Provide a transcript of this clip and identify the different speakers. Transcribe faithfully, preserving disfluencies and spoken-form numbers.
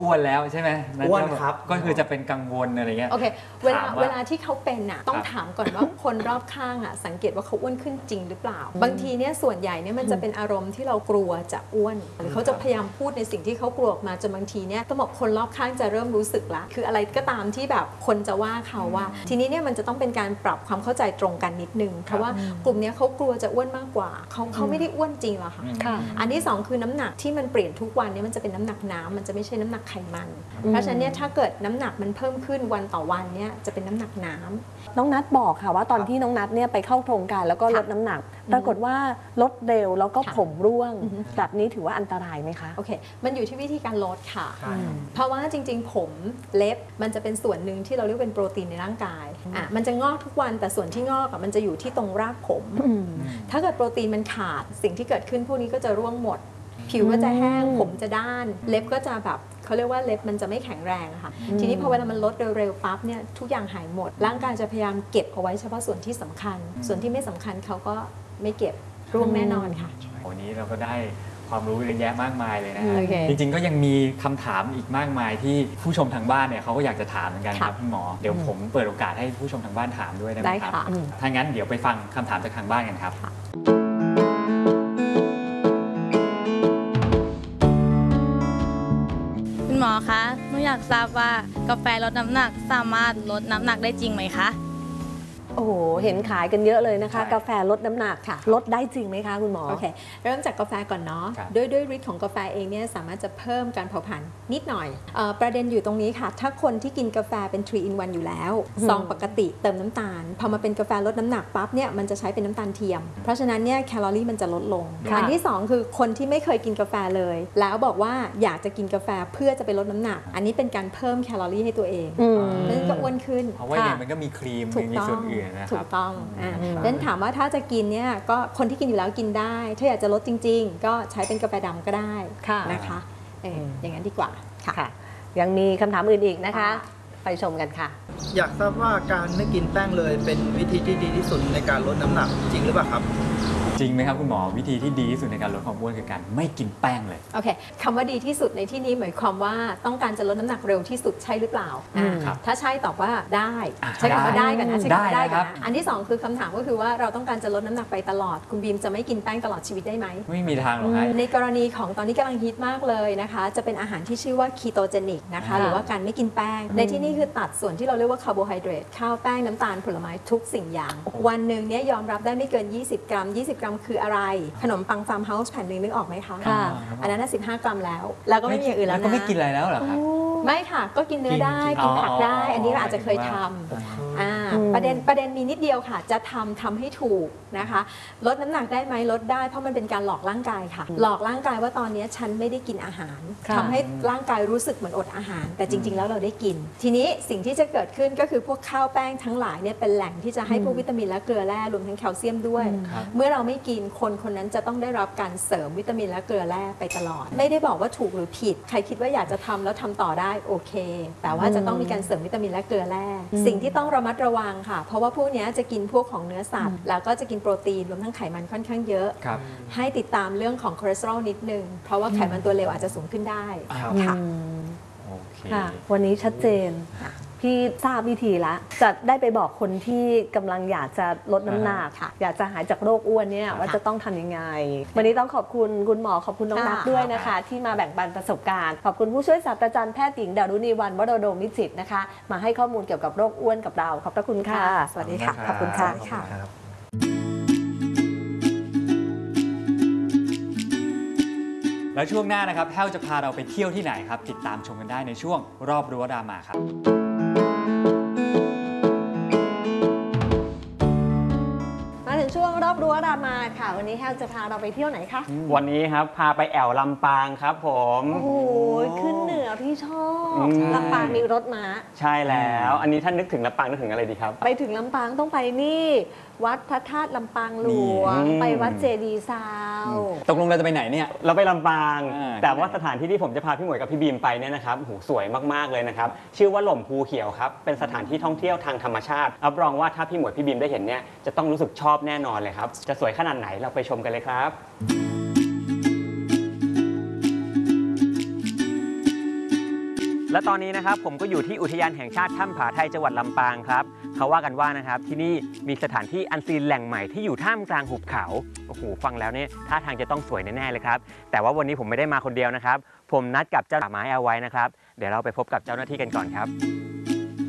Speaker 1: อ้วนแล้วใช่ไหม
Speaker 2: อ้วนครับ
Speaker 1: ก็คือจะเป็นกังวลอะไรเงี้ย
Speaker 3: โอเคเวลาเวลาที่เขาเป็นอ่ะต้องถามก่อนว่าคนรอบข้างอ่ะสังเกตว่าเขาอ้วนขึ้นจริงหรือเปล่าบางทีเนี่ยส่วนใหญ่เนี่ยมันจะเป็นอารมณ์ที่เรากลัวจะอ้วนหรือเขาจะพยายามพูดในสิ่งที่เขากลัวออกมาจนบางทีเนี่ยต้องบอกคนรอบข้างจะเริ่มรู้สึกละคืออะไรก็ตามที่แบบคนจะว่าเขาว่าทีนี้เนี่ยมันจะต้องเป็นการปรับความเข้าใจตรงกันนิดนึงเพราะว่ากลุ่มนี้เขากลัวจะอ้วนมากกว่าเขาเขาไม่ได้อ้วนจริงหรอกค่ะอันที่สองคือน้ำหนักที่มันเปลี่ยนทุกวันเนี่ยมันจะเป็นน้ำหนักน้ำมันจะไม่ใช่น้ำหนักไขมันเพราะฉะนั้นเนี่ยถ้าเกิดน้ำหนักมันเพิ่มขึ้นวันต่อวันเนี่ยจะเป็นน้ำหนักน้ำ
Speaker 4: น้องนัทบอกค่ะว่าตอนที่น้องนัทเนี่ยไปเข้าโครงการแล้วก็ลดน้ำหนักปรากฏว่าลดเร็วแล้วก็ผมร่วงแบบนี้ถือว่าอันตรายไหมคะ
Speaker 3: โอเคมันอยู่ที่วิธีการลดค่ะเพราะว่าจริงๆผมเล็บมันจะเป็นส่วนหนึ่งที่เราเรียกเป็นโปรตีนในร่างกายอ่ะมันจะงอกทุกวันแต่ส่วนที่งอกอ่ะมันจะอยู่ที่ตรงรากผมถ้าเกิดโปรตีนมันขาดสิ่งที่เกิดขึ้นพวกนี้ก็จะร่วงหมดผิวก็จะแห้งผมจะด้านเล็บก็จะแบบเขาเรียกว่าเล็บมันจะไม่แข็งแรงค่ะทีนี้พอเวลามันลดเร็วๆปั๊บเนี่ยทุกอย่างหายหมดร่างกายจะพยายามเก็บเอาไว้เฉพาะส่วนที่สำคัญส่วนที่ไม่สำคัญเขาก็ไม่เก็บร่วงแน่นอนค่ะ
Speaker 1: วันนี้เราก็ได้ความรู้เยอะแยะมากมายเลยนะฮะ
Speaker 3: okay.
Speaker 1: จริงๆก็ยังมีคำถามอีกมากมายที่ผู้ชมทางบ้านเนี่ยเขาก็อยากจะถามเหมือนกันครับคุณหมอเดี๋ยวผมเปิดโอกาสให้ผู้ชมทางบ้านถามด้วยได้ไหมครับถ้างั้นเดี๋ยวไปฟังคำถามจากทางบ้านกันครับ
Speaker 5: คุณหมอคะหนูอยากทราบว่ากาแฟลดน้ำหนักสามารถลดน้ำหนักได้จริงไหมคะ
Speaker 4: โอ้โหเห็นขายกันเยอะเลยนะคะกาแฟลดน้ำหนักค่ะลดได้จริงไหมคะคุณหมอ
Speaker 3: โอเคเริ่มจากกาแฟก่อนเนาะด้วยด้วยฤทธิ์ของกาแฟเองเนี่ยสามารถจะเพิ่มการเผาผลาญนิดหน่อยเอ่อประเด็นอยู่ตรงนี้ค่ะถ้าคนที่กินกาแฟเป็นทรี in วันอยู่แล้วซองปกติเติมน้ำตาลพอมาเป็นกาแฟลดน้ำหนักปั๊บเนี่ยมันจะใช้เป็นน้ำตาลเทียมเพราะฉะนั้นเนี่ยแคลอรี่มันจะลดลงอันที่สองคือคนที่ไม่เคยกินกาแฟเลยแล้วบอกว่าอยากจะกินกาแฟเพื่อจะไปลดน้ำหนักอันนี้เป็นการเพิ่มแคลอรี่ให้ตัวเองนั่นก็อ้วนขึ้น
Speaker 1: เพราะว่าเนี่ยมันก็มีครีมมีส่วนอื่นนะครับ
Speaker 3: ถูกต้องดังนั้นถามว่าถ้าจะกินเนี่ยก็คนที่กินอยู่แล้วกินได้ถ้าอยากจะลดจริงๆก็ใช้เป็นกาแฟดำก็ได้นะคะเอออย่างนั้นดีกว่า
Speaker 4: ค่ะยังมีคำถามอื่นอีกนะคะไปชมกันค่ะ
Speaker 2: อยากทราบว่าการไม่กินแป้งเลยเป็นวิธีที่ดีที่สุดในการลดน้ำหนักจริงหรือเปล่าครับ
Speaker 1: จริงไหมครับคุณหมอวิธีที่ดีที่สุดในการลดความอ้วนคือการไม่กินแป้งเลย
Speaker 3: โอเคคำว่าดีที่สุดในที่นี้หมายความว่าต้องการจะลดน้ำหนักเร็วที่สุดใช่หรือเปล่าถ้าใช่ตอบว่าได้ใช่คำว่าได้กันนะใช่คำว่าได้กันนะอันที่สองคือคำถามก็คือว่าเราต้องการจะลดน้ำหนักไปตลอดคุณบีมจะไม่กินแป้งตลอดชีวิตได้ไหม
Speaker 1: ไม่มีทางหรอก
Speaker 3: ในกรณีของตอนนี้กำลังฮิตมากเลยนะคะจะเป็นอาหารที่ชื่อว่าคีโตเจนิกนะคะหรือว่าการไม่กินแป้งในที่นี้คือตัดส่วนที่เราเรียกว่าคาร์โบไฮเดรตข้าวแป้งน้ำตาลผลไม้ทุกสิ่งอย่างวันหนึ่งเนี่ยยอมรับได้ไม่เกินยี่สิบกรัมยี่สิบกรัมคืออะไรขนมปังฟาร์มเฮาส์แผ่นหนึ่งนึกออกไหมคะอันนั้นสิบห้ากรัมแล้วแล้วก็ไม่มีอย่างอื่นแล้วนะ
Speaker 1: ก็ไม่กินอะไรแล้วเหรอครับ
Speaker 3: ไม่ค่ะก็กินเนื้อได้กินผักได้อันนี้เราอาจจะเคยทำประเด็นประเด็นมีนิดเดียวค่ะจะทำทำให้ถูกนะคะลดน้ำหนักได้ไหมลดได้เพราะมันเป็นการหลอกร่างกายค่ะหลอกร่างกายว่าตอนนี้ฉันไม่ได้กินอาหารทำให้ร่างกายรู้สึกเหมือนอดอาหารแต่จริงๆแล้วเราได้กินทีนี้สิ่งที่จะเกิดขึ้นก็คือพวกข้าวแป้งทั้งหลายเนี่ยเป็นแหล่งที่จะให้พวกวิตามินและเกลือแร่รวมทั้งแคลเซียมด้วยเมื่อเราไม่กินคนคนนั้นจะต้องได้รับการเสริมวิตามินและเกลือแร่ไปตลอดไม่ได้บอกว่าถูกหรือผิดใครคิดว่าอยากจะทำแล้วทำต่อได้โอเคแต่ว่าจะต้องมีการเสริมวิตามินและเกลือแร่สิ่งที่ต้องระมัดระวังค่ะเพราะว่าพวกนี้จะกินพวกของเนื้อสัตว์แล้วก็จะกินโปรตีนรวมทั้งไขมันค่อนข้างเยอะให้ติดตามเรื่องของคอเลสเตอรอลนิดนึงเพราะว่าไขมันตัวเลวอาจจะสูงขึ้นได้ค่ะ
Speaker 4: วันนี้ชัดเจนพี่ทราบวิธีแล้วจะได้ไปบอกคนที่กำลังอยากจะลดน้ำหนักอยากจะหายจากโรคอ้วนเนี่ยว่าจะต้องทำยังไงวันนี้ต้องขอบคุณคุณหมอขอบคุณน้องนัทด้วยนะคะที่มาแบ่งปันประสบการณ์ขอบคุณผู้ช่วยศาสตราจารย์แพทย์หญิงดารุณีวรรณวโรดมวิจิตรนะคะมาให้ข้อมูลเกี่ยวกับโรคอ้วนกับเราขอบพระคุณค่ะ
Speaker 3: สวัสดีค่ะ
Speaker 4: ขอบคุณค่ะ
Speaker 1: แล้วช่วงหน้านะครับแห้วจะพาเราไปเที่ยวที่ไหนครับติดตามชมกันได้ในช่วงรอบรั้วดราม่าครับ
Speaker 4: มาถึงช่วงรอบรั้วดราม่าค่ะวันนี้แห้วจะพาเราไปเที่ยวไหนคะ
Speaker 6: วันนี้ครับพาไปแอวลำปางครับผม
Speaker 4: โอ้โหขึ้นเหนือพี่ชอบลำปางมีรถม้า
Speaker 6: ใช่แล้วอันนี้ท่านนึกถึงลำปางนึกถึงอะไรดีครับ
Speaker 4: ไปถึงลำปางต้องไปนี่วัดพระธาตุลำปางหลวงไปวัดเจดีย์ซาว
Speaker 1: ตกลงเราจะไปไหนเนี่ย
Speaker 6: เราไปลำปางแต่ว่าสถานที่ที่ผมจะพาพี่หมวยกับพี่บีมไปเนี่ยนะครับโหสวยมากๆเลยนะครับชื่อว่าหล่มภูเขียวครับเป็นสถานที่ท่องเที่ยวทางธรรมชาติรับรองว่าถ้าพี่หมวยพี่บีมได้เห็นเนี่ยจะต้องรู้สึกชอบแน่นอนเลยครับจะสวยขนาดไหนเราไปชมกันเลยครับและตอนนี้นะครับผมก็อยู่ที่อุทยานแห่งชาติถ้ำผาไทยจังหวัดลำปางครับเขาว่ากันว่านะครับที่นี่มีสถานที่อันซีนแหล่งใหม่ที่อยู่ท่ามกลางหุบเขาโอ้โหฟังแล้วเนี่ยท่าทางจะต้องสวยแน่ๆเลยครับแต่ว่าวันนี้ผมไม่ได้มาคนเดียวนะครับผมนัดกับเจ้าป่าไม้เอาไว้นะครับเดี๋ยวเราไปพบกับเจ้าหน้าที่กันก่อนครับ